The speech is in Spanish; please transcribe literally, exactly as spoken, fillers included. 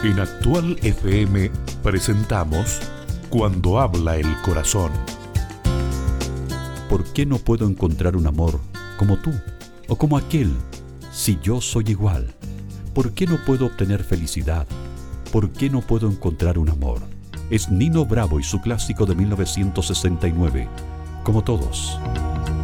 En Actual F M presentamos Cuando habla el corazón. ¿Por qué no puedo encontrar un amor como tú o como aquel si yo soy igual? ¿Por qué no puedo obtener felicidad? ¿Por qué no puedo encontrar un amor? Es Nino Bravo y su clásico de mil novecientos sesenta y nueve, Como todos.